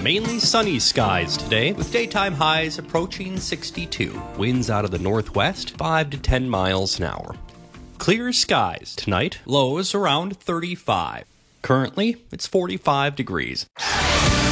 Mainly sunny skies today, with daytime highs approaching 62. Winds out of the northwest, 5 to 10 miles an hour. Clear skies tonight, lows around 35. Currently, it's 45 degrees.